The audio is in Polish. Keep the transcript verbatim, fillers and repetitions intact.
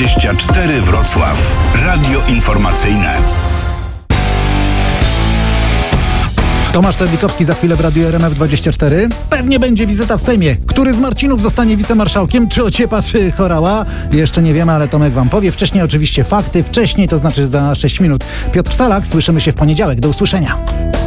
dwadzieścia cztery Wrocław. Radio informacyjne. Tomasz Terlikowski za chwilę w Radiu R M F dwadzieścia cztery. Pewnie będzie wizyta w Sejmie. Który z Marcinów zostanie wicemarszałkiem? Czy Ociepa, czy Horała? Jeszcze nie wiemy, ale Tomek wam powie. Wcześniej oczywiście fakty. Wcześniej to znaczy za sześć minut. Piotr Salak, słyszymy się w poniedziałek. Do usłyszenia.